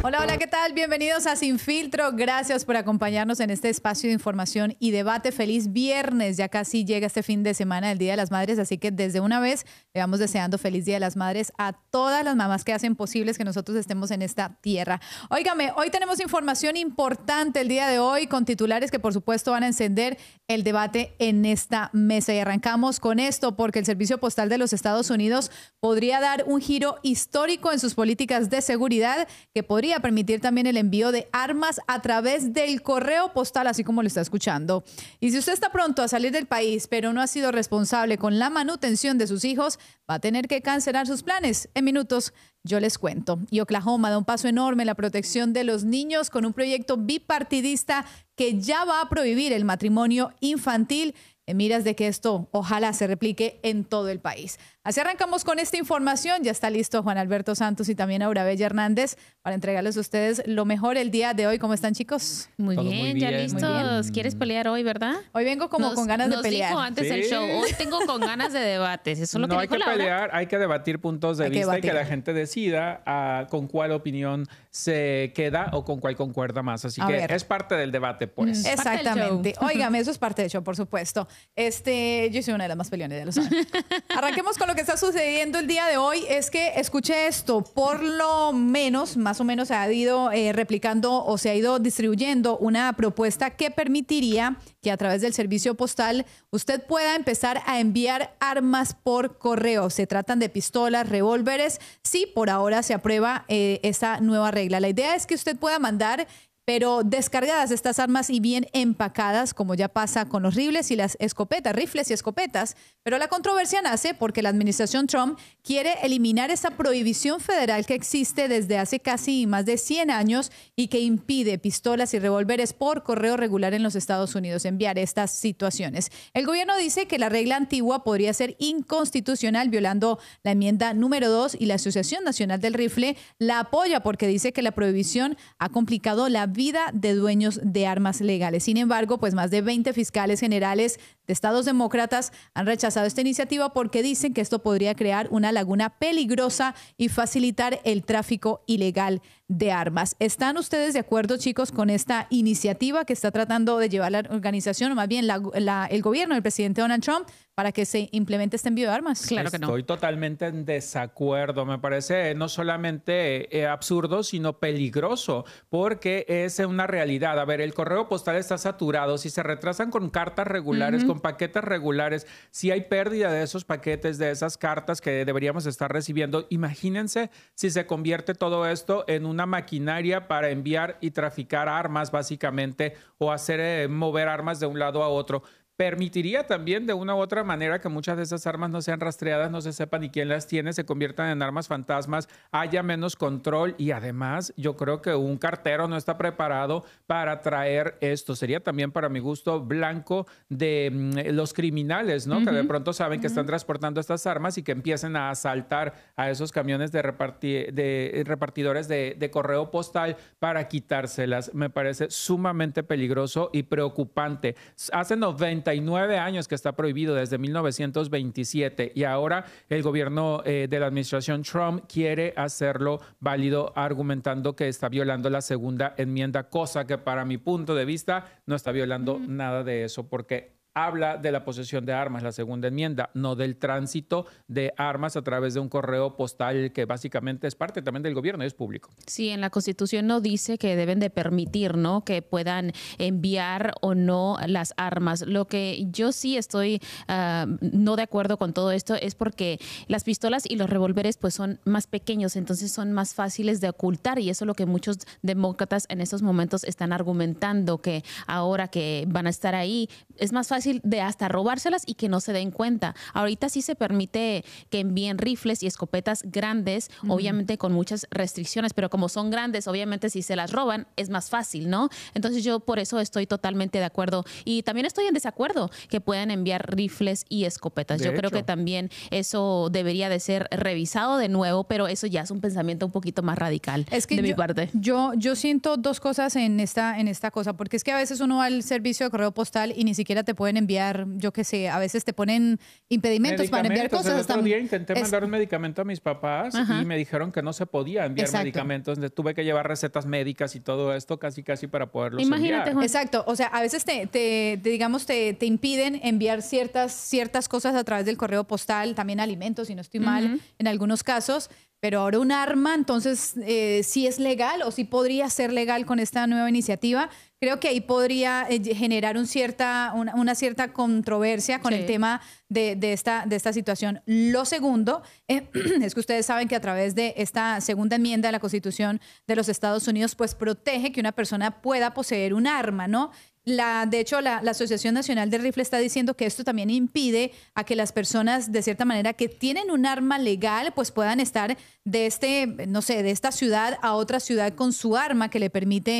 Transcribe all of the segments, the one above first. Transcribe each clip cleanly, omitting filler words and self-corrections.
Hola, hola, ¿qué tal? Bienvenidos a Sin Filtro. Gracias por acompañarnos en este espacio de información y debate. Feliz viernes. Ya casi llega este fin de semana del Día de las Madres, así que desde una vez le vamos deseando feliz Día de las Madres a todas las mamás que hacen posibles que nosotros estemos en esta tierra. Óigame, hoy tenemos información importante el día de hoy con titulares que por supuesto van a encender el debate en esta mesa. Y arrancamos con esto porque el Servicio Postal de los Estados Unidos podría dar un giro histórico en sus políticas de seguridad que podría permitir también el envío de armas a través del correo postal, así como lo está escuchando. Y si usted está pronto a salir del país, pero no ha sido responsable con la manutención de sus hijos, va a tener que cancelar sus planes. En minutos yo les cuento. Y Oklahoma da un paso enorme en la protección de los niños con un proyecto bipartidista que ya va a prohibir el matrimonio infantil en miras de que esto ojalá se replique en todo el país. Así arrancamos con esta información. Ya está listo Juan Alberto Santos y también Aura Bella Hernández para entregarles a ustedes lo mejor el día de hoy. ¿Cómo están, chicos? Muy bien, ya listos. ¿Quieres pelear hoy, verdad? Hoy vengo como con ganas de pelear. Nos dijo antes del show, hoy tengo con ganas de debates. Eso es lo que no dijo hay que Laura. pelear, hay que debatir puntos de vista y que la gente decida con cuál opinión se queda o con cuál concuerda más. Así que es parte del debate, pues. Exactamente. Óigame, eso es parte del show, por supuesto. Yo soy una de las más peleones, ya lo saben. Arranquemos con lo que está sucediendo el día de hoy. Es que, escuche esto, por lo menos, más o menos se ha ido replicando o se ha ido distribuyendo una propuesta que permitiría que a través del servicio postal usted pueda empezar a enviar armas por correo. Se tratan de pistolas, revólveres. Sí, por ahora se aprueba esta nueva regla. La idea es que usted pueda mandar, pero descargadas estas armas y bien empacadas, como ya pasa con los rifles y las escopetas, rifles y escopetas. Pero la controversia nace porque la administración Trump quiere eliminar esa prohibición federal que existe desde hace casi más de 100 años y que impide pistolas y revólveres por correo regular en los Estados Unidos enviar estas situaciones. El gobierno dice que la regla antigua podría ser inconstitucional, violando la enmienda número 2, y la Asociación Nacional del Rifle la apoya porque dice que la prohibición ha complicado la vida de dueños de armas legales. Sin embargo, pues más de 20 fiscales generales de estados demócratas han rechazado esta iniciativa porque dicen que esto podría crear una laguna peligrosa y facilitar el tráfico ilegal de armas. ¿Están ustedes de acuerdo, chicos, con esta iniciativa que está tratando de llevar la organización, o más bien el gobierno del presidente Donald Trump, para que se implemente este envío de armas? Claro que no. Estoy totalmente en desacuerdo. Me parece no solamente absurdo, sino peligroso, porque es una realidad. A ver, el correo postal está saturado. Si se retrasan con cartas regulares, con paquetes regulares, si hay pérdida de esos paquetes, de esas cartas que deberíamos estar recibiendo, imagínense si se convierte todo esto en una maquinaria para enviar y traficar armas, básicamente, o hacer mover armas de un lado a otro. Permitiría también de una u otra manera que muchas de esas armas no sean rastreadas, no se sepa ni quién las tiene, se conviertan en armas fantasmas, haya menos control y además yo creo que un cartero no está preparado para traer esto. Sería también para mi gusto blanco de los criminales, ¿no? Que de pronto saben que están transportando estas armas y que empiecen a asaltar a esos camiones de repartidores de correo postal para quitárselas. Me parece sumamente peligroso y preocupante. Hace 99 años que está prohibido, desde 1927, y ahora el gobierno de la administración Trump quiere hacerlo válido, argumentando que está violando la segunda enmienda, cosa que para mi punto de vista no está violando nada de eso, porque habla de la posesión de armas, la segunda enmienda, no del tránsito de armas a través de un correo postal que básicamente es parte también del gobierno y es público. Sí, en la Constitución no dice que deben de permitir, ¿no?, que puedan enviar o no las armas. Lo que yo sí estoy no de acuerdo con todo esto es porque las pistolas y los revólveres pues son más pequeños, entonces son más fáciles de ocultar, y eso es lo que muchos demócratas en estos momentos están argumentando, que ahora que van a estar ahí es más fácil de hasta robárselas y que no se den cuenta. Ahorita sí se permite que envíen rifles y escopetas grandes, obviamente con muchas restricciones, pero como son grandes, obviamente si se las roban es más fácil, ¿no? Entonces yo por eso estoy totalmente de acuerdo, y también estoy en desacuerdo que puedan enviar rifles y escopetas. Yo creo que también eso debería de ser revisado de nuevo, pero eso ya es un pensamiento un poquito más radical de mi parte. Yo siento dos cosas en esta cosa, porque es que a veces uno va al servicio de correo postal y ni siquiera te pueden pueden enviar, yo qué sé, a veces te ponen impedimentos para enviar cosas. El otro día intenté mandar un medicamento a mis papás Ajá. y me dijeron que no se podía enviar Exacto. medicamentos. Tuve que llevar recetas médicas y todo esto casi para poderlos Imagínate, enviar. Juan. Exacto, o sea, a veces te impiden enviar ciertas cosas a través del correo postal, también alimentos, si no estoy mal, en algunos casos, pero ahora un arma, entonces, ¿sí es legal o sí podría ser legal con esta nueva iniciativa? Creo que ahí podría generar una cierta controversia con Sí. el tema de esta situación. Lo segundo es que ustedes saben que a través de esta segunda enmienda de la Constitución de los Estados Unidos, pues protege que una persona pueda poseer un arma, ¿no? De hecho, la Asociación Nacional de Rifle está diciendo que esto también impide a que las personas, de cierta manera, que tienen un arma legal, pues puedan estar de esta ciudad a otra ciudad con su arma que le permite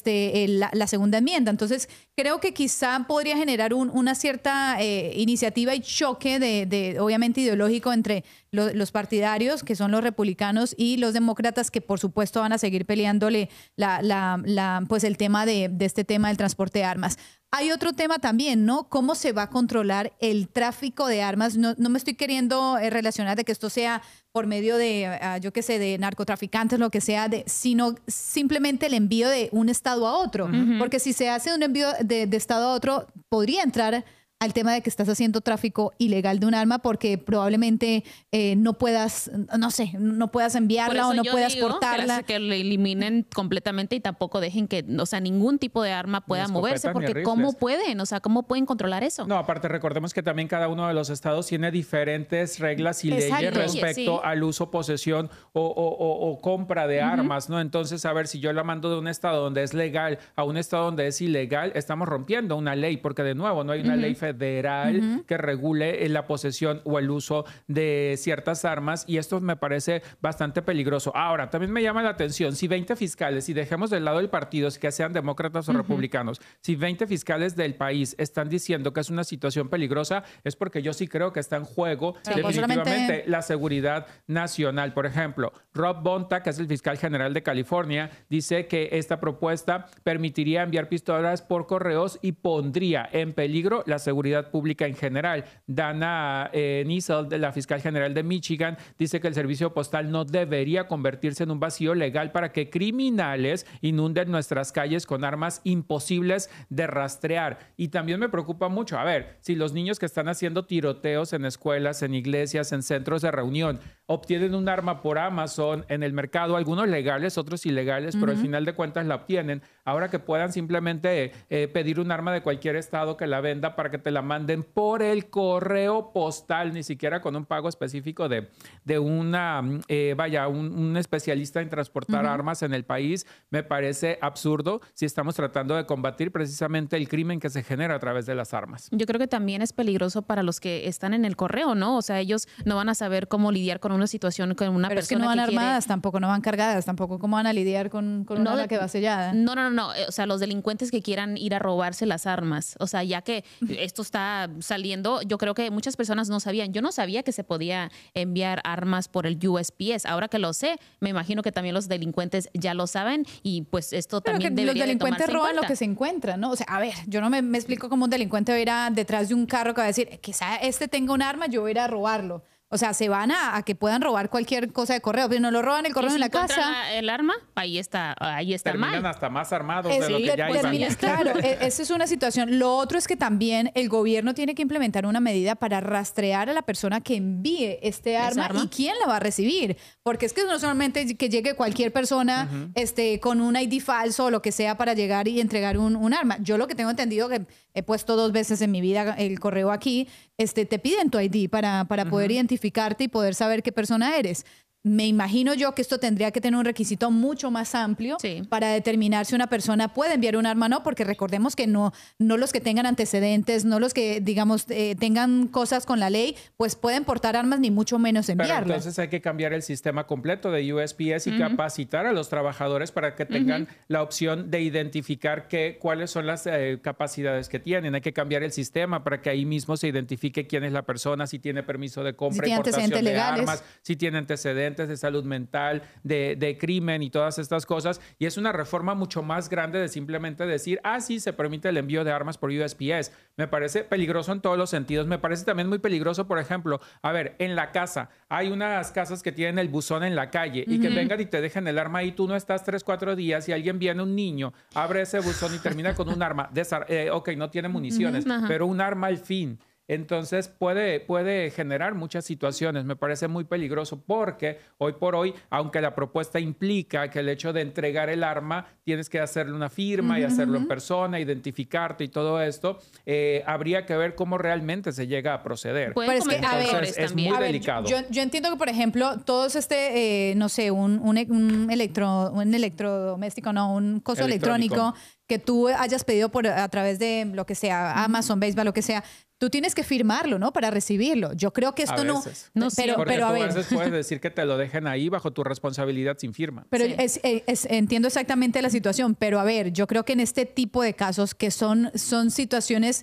la segunda enmienda. Entonces, creo que quizá podría generar una cierta iniciativa y choque obviamente ideológico entre los partidarios, que son los republicanos, y los demócratas, que por supuesto van a seguir peleándole pues el tema de este tema del transporte de armas. Hay otro tema también, ¿no? ¿Cómo se va a controlar el tráfico de armas? No me estoy queriendo relacionar de que esto sea por medio de, yo qué sé, de narcotraficantes, lo que sea, sino simplemente el envío de un estado a otro. Porque si se hace un envío de estado a otro, podría entrar al tema de que estás haciendo tráfico ilegal de un arma porque probablemente no puedas enviarla o no puedas portarla. Que lo eliminen completamente y tampoco dejen que, o sea, ningún tipo de arma pueda Ni moverse, escopetas, ni porque ¿cómo rifles. pueden? O sea, ¿cómo pueden controlar eso? No, aparte recordemos que también cada uno de los estados tiene diferentes reglas y Exacto. leyes respecto Sí. al uso, posesión o compra de armas, ¿no? Entonces, a ver, si yo la mando de un estado donde es legal a un estado donde es ilegal, estamos rompiendo una ley, porque de nuevo no hay una ley federal que regule la posesión o el uso de ciertas armas, y esto me parece bastante peligroso. Ahora, también me llama la atención, si 20 fiscales, y dejemos de lado el partido, que sean demócratas o republicanos, si 20 fiscales del país están diciendo que es una situación peligrosa, es porque yo sí creo que está en juego definitivamente la seguridad nacional. Por ejemplo, Rob Bonta, que es el fiscal general de California, dice que esta propuesta permitiría enviar pistolas por correos y pondría en peligro la seguridad pública en general. Dana Nissel, de la fiscal general de Michigan, dice que el servicio postal no debería convertirse en un vacío legal para que criminales inunden nuestras calles con armas imposibles de rastrear. Y también me preocupa mucho, a ver, si los niños que están haciendo tiroteos en escuelas, en iglesias, en centros de reunión, obtienen un arma por Amazon en el mercado, algunos legales, otros ilegales, pero al final de cuentas la obtienen. Ahora que puedan simplemente pedir un arma de cualquier estado que la venda para que te la manden por el correo postal, ni siquiera con un pago específico de un especialista en transportar armas en el país, me parece absurdo si estamos tratando de combatir precisamente el crimen que se genera a través de las armas. Yo creo que también es peligroso para los que están en el correo, ¿no? O sea, ellos no van a saber cómo lidiar con una situación con una Pero es que persona no van quiere- armadas, tampoco no van cargadas, tampoco cómo van a lidiar con una bala que va sellada. No. O sea, los delincuentes que quieran ir a robarse las armas. O sea, ya que esto está saliendo, yo creo que muchas personas no sabían. Yo no sabía que se podía enviar armas por el USPS. Ahora que lo sé, me imagino que también los delincuentes ya lo saben y pues esto Pero también que los debería de delincuentes tomarse en roban lo cuenta. que se encuentra, ¿no? O sea, a ver, yo no me explico cómo un delincuente va a ir detrás de un carro que va a decir, quizá tenga un arma, yo voy a ir a robarlo. O sea, se van a que puedan robar cualquier cosa de correo, pero no lo roban el correo Y en si la encuentran casa. el arma, ahí está Terminan mal. hasta más armados de lo que ya iban. Claro, esa es una situación. Lo otro es que también el gobierno tiene que implementar una medida para rastrear a la persona que envíe este arma y quién la va a recibir. Porque es que no solamente que llegue cualquier persona con un ID falso o lo que sea para llegar y entregar un arma. Yo lo que tengo entendido, que he puesto 2 veces en mi vida el correo aquí, te piden tu ID para poder identificarte y poder saber qué persona eres. Me imagino yo que esto tendría que tener un requisito mucho más amplio para determinar si una persona puede enviar un arma o no, porque recordemos que no los que tengan antecedentes, no los que, digamos, tengan cosas con la ley, pues pueden portar armas ni mucho menos enviarlas. Pero entonces hay que cambiar el sistema completo de USPS y capacitar a los trabajadores para que tengan la opción de identificar cuáles son las capacidades que tienen. Hay que cambiar el sistema para que ahí mismo se identifique quién es la persona, si tiene permiso de compra y portación de armas, si tiene antecedentes. accidentes, de salud mental, de crimen y todas estas cosas. Y es una reforma mucho más grande de simplemente decir, sí, se permite el envío de armas por USPS. Me parece peligroso en todos los sentidos. Me parece también muy peligroso, por ejemplo, a ver, en la casa, hay unas casas que tienen el buzón en la calle y que vengan y te dejen el arma ahí, tú no estás 3-4 días y alguien viene, un niño, abre ese buzón y termina con un arma. Ok, no tiene municiones, pero un arma al fin. Entonces puede generar muchas situaciones. Me parece muy peligroso porque hoy por hoy, aunque la propuesta implica que el hecho de entregar el arma tienes que hacerle una firma y hacerlo en persona, identificarte y todo esto, habría que ver cómo realmente se llega a proceder. Pero es que, entonces, es muy delicado. Yo entiendo que, por ejemplo, todos no sé, un electrodoméstico, no, un coso electrónico que tú hayas pedido a través de lo que sea, Amazon, Baseball, lo que sea, tú tienes que firmarlo, ¿no? Para recibirlo. Yo creo que esto no... Pero a veces puedes decir que te lo dejen ahí bajo tu responsabilidad sin firma. Pero entiendo exactamente la situación, pero a ver, yo creo que en este tipo de casos que son situaciones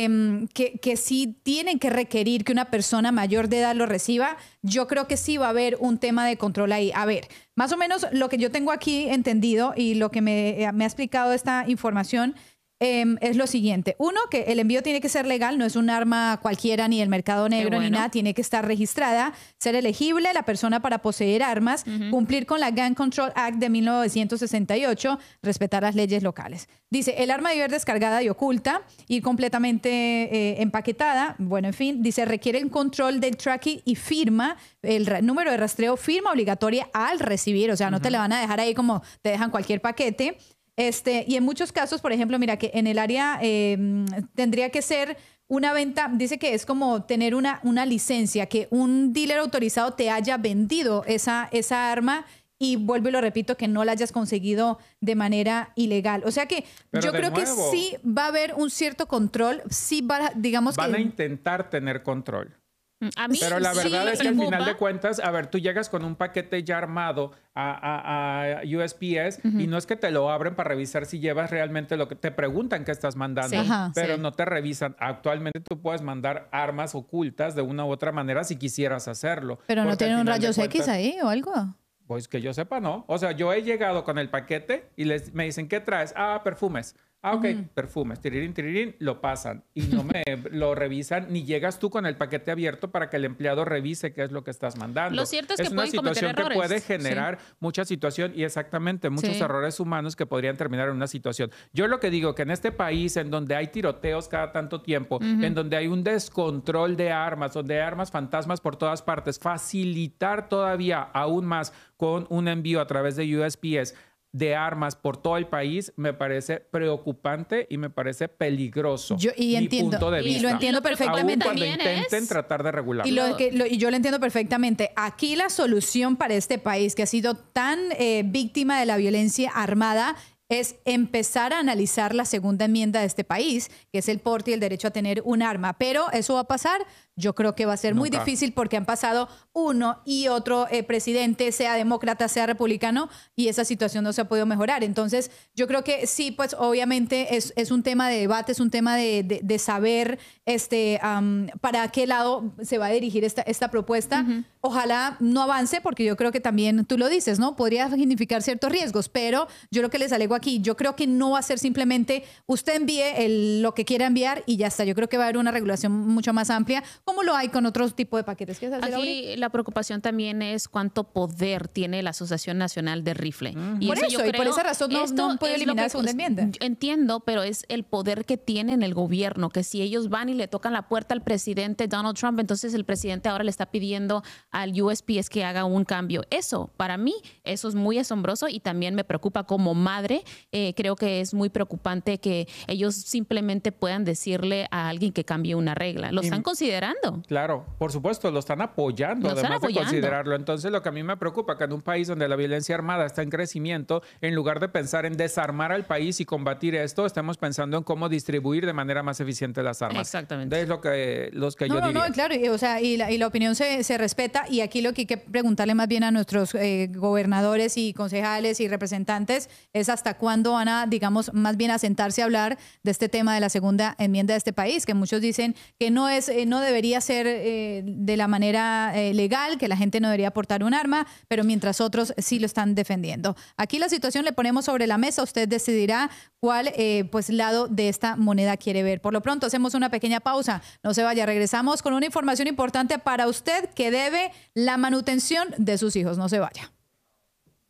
que sí tienen que requerir que una persona mayor de edad lo reciba, yo creo que sí va a haber un tema de control ahí. A ver, más o menos lo que yo tengo aquí entendido y lo que me ha explicado esta información es lo siguiente. Uno, que el envío tiene que ser legal, no es un arma cualquiera, ni el mercado negro, ni nada. Tiene que estar registrada, ser elegible la persona para poseer armas, cumplir con la Gun Control Act de 1968, respetar las leyes locales. Dice, el arma debe ser descargada y oculta, ir completamente empaquetada. Bueno, en fin, dice, requiere el control del tracking y firma, el número de rastreo, firma obligatoria al recibir. O sea, no te le van a dejar ahí como te dejan cualquier paquete. Y en muchos casos, por ejemplo, mira que en el área tendría que ser una venta, dice que es como tener una licencia, que un dealer autorizado te haya vendido esa arma y vuelvo y lo repito, que no la hayas conseguido de manera ilegal. O sea que yo creo que sí va a haber un cierto control, sí van a intentar tener control. Pero la verdad es que al final de cuentas, a ver, tú llegas con un paquete ya armado a USPS y no es que te lo abren para revisar si llevas realmente lo que te preguntan que estás mandando, pero no te revisan. Actualmente tú puedes mandar armas ocultas de una u otra manera si quisieras hacerlo. Pero no tienen un rayos X ahí o algo. Pues que yo sepa, no. O sea, yo he llegado con el paquete y me dicen, ¿qué traes? Perfumes. Ok, perfumes, tirirín, lo pasan y no me lo revisan, ni llegas tú con el paquete abierto para que el empleado revise qué es lo que estás mandando. Lo cierto es que una pueden cometer situación errores. que puede generar mucha situación y exactamente muchos errores humanos que podrían terminar en una situación. Yo lo que digo que en este país en donde hay tiroteos cada tanto tiempo, en donde hay un descontrol de armas, donde hay armas fantasmas por todas partes, facilitar todavía aún más con un envío a través de USPS de armas por todo el país me parece preocupante y me parece peligroso. Punto de vista. Y lo entiendo perfectamente. Aún cuando intenten tratar de regularlo. Y yo lo entiendo perfectamente. Aquí la solución para este país que ha sido tan víctima de la violencia armada es empezar a analizar la segunda enmienda de este país, que es el porte y el derecho a tener un arma. Pero eso va a pasar. Yo creo que va a ser muy difícil porque han pasado uno y otro presidente, sea demócrata, sea republicano, y esa situación no se ha podido mejorar. Entonces, yo creo que sí, pues obviamente es un tema de debate, es un tema de saber para qué lado se va a dirigir esta propuesta. Ojalá no avance, porque yo creo que también, tú lo dices, ¿no? Podría significar ciertos riesgos, pero yo lo que les alego aquí, yo creo que no va a ser simplemente usted envíe lo que quiera enviar y ya está. Yo creo que va a haber una regulación mucho más amplia, como lo hay con otros tipos de paquetes. ¿Qué hacer, aquí la preocupación también es cuánto poder tiene la Asociación Nacional de Rifle. Y por eso, y por esa razón no puede eliminar la segunda enmienda. Entiendo, pero es el poder que tiene en el gobierno, que si ellos van y le tocan la puerta al presidente Donald Trump, entonces el presidente ahora le está pidiendo al USPS que haga un cambio. Eso, para mí, eso es muy asombroso y también me preocupa como madre. Creo que es muy preocupante que ellos simplemente puedan decirle a alguien que cambie una regla. Lo están considerando. Claro, por supuesto, lo están apoyando, además de considerarlo. Entonces, lo que a mí me preocupa, que en un país donde la violencia armada está en crecimiento, en lugar de pensar en desarmar al país y combatir esto, estamos pensando en cómo distribuir de manera más eficiente las armas. Exactamente. Es lo que yo diría. No, claro, y la opinión se respeta, y aquí lo que hay que preguntarle más bien a nuestros gobernadores y concejales y representantes es hasta cuándo van a, digamos, más bien a sentarse a hablar de este tema de la segunda enmienda de este país, que muchos dicen que no debería ser de la manera legal, que la gente no debería portar un arma, pero mientras otros sí lo están defendiendo. Aquí la situación le ponemos sobre la mesa, usted decidirá cuál pues lado de esta moneda quiere ver. Por lo pronto hacemos una pequeña pausa, no se vaya, regresamos con una información importante para usted que debe la manutención de sus hijos, no se vaya.